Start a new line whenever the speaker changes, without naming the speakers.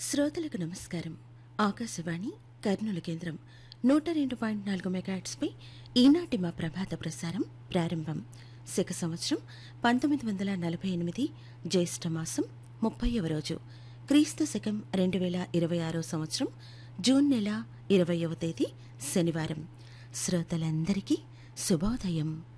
శ్రోతలకు నమస్కారం. ఆకాశవాణి కర్నూలు కేంద్రం 102.4 మెగాహెర్ట్జ్పై ఈనాటి మా ప్రభాత ప్రసారం ప్రారంభం. శక సంవత్సరం 1948 జ్యేష్ఠ మాసం 30వ రోజు, క్రీస్తు శకం 2026 సంవత్సరం జూన్ నెల 20వ తేదీ శనివారం. శ్రోతలందరికీ శుభోదయం.